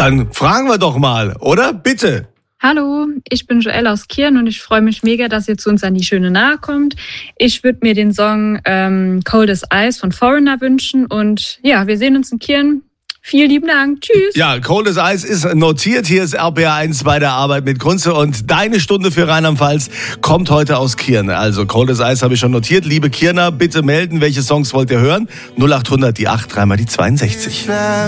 Dann fragen wir doch mal, oder? Bitte. Hallo, ich bin Joelle aus Kirn und ich freue mich mega, dass ihr zu uns an die schöne Nahe kommt. Ich würde mir den Song Cold as Ice von Foreigner wünschen und ja, wir sehen uns in Kirn. Vielen lieben Dank. Tschüss. Ja, Cold as Ice ist notiert. Hier ist RPR1 bei der Arbeit mit Kunze und deine Stunde für Rheinland-Pfalz kommt heute aus Kirn. Also Cold as Ice habe ich schon notiert. Liebe Kirner, bitte melden, welche Songs wollt ihr hören? 0800 die 8, dreimal die 62.